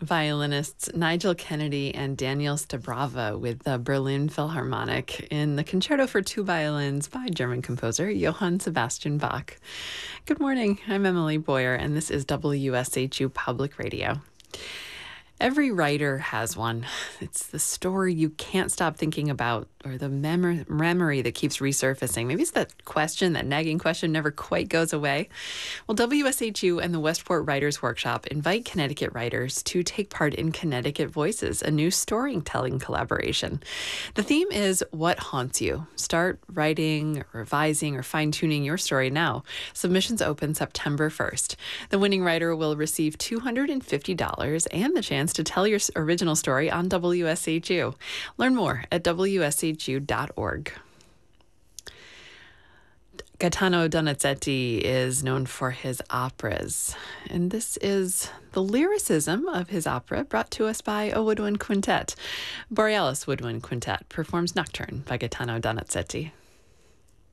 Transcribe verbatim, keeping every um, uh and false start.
Violinists Nigel Kennedy and Daniel Stabrava with the Berlin Philharmonic in the Concerto for Two Violins by German composer Johann Sebastian Bach. Good morning, I'm Emily Boyer, and this is W S H U Public Radio. Every writer has one. It's the story you can't stop thinking about, or the mem- memory that keeps resurfacing. Maybe it's that question, that nagging question never quite goes away. Well, W S H U and the Westport Writers Workshop invite Connecticut writers to take part in Connecticut Voices, a new storytelling collaboration. The theme is What Haunts You? Start writing, revising, or fine-tuning your story now. Submissions open September first. The winning writer will receive two hundred fifty dollars and the chance to tell your original story on W S H U. Learn more at W S H U dot org. Gaetano Donizetti is known for his operas, and this is the lyricism of his opera brought to us by a woodwind quintet. Borealis Woodwind Quintet performs Nocturne by Gaetano Donizetti.